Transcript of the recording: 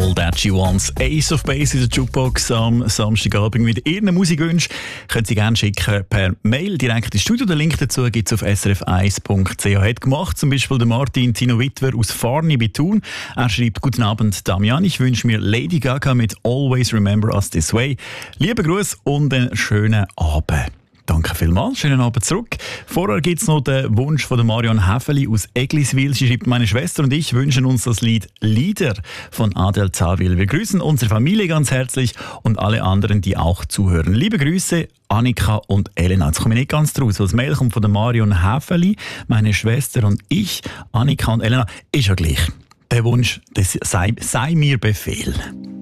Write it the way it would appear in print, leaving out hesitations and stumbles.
All That She Wants. Ace of Base in der Jukebox am Samstagabend mit Ihren Musikwünschen. Können Sie gerne schicken per Mail direkt ins Studio. Den Link dazu gibt es auf srf1.ch. Hat gemacht zum Beispiel der Martin Tino Wittwer aus Farni bei Thun. Er schreibt: Guten Abend, Damian. Ich wünsche mir Lady Gaga mit Always Remember Us This Way. Liebe Grüße und einen schönen Abend. Danke vielmals, schönen Abend zurück. Vorher gibt es noch den Wunsch von der Marion Häfeli aus Egliswil. Sie schreibt: Meine Schwester und ich wünschen uns das Lied «Lieder» von Adel Zawil. Wir grüßen unsere Familie ganz herzlich und alle anderen, die auch zuhören. Liebe Grüße, Annika und Elena. Jetzt komme ich nicht ganz draus. Das Mail kommt von der Marion Häfeli. Meine Schwester und ich, Annika und Elena, ist ja gleich. Der Wunsch, das sei mir Befehl.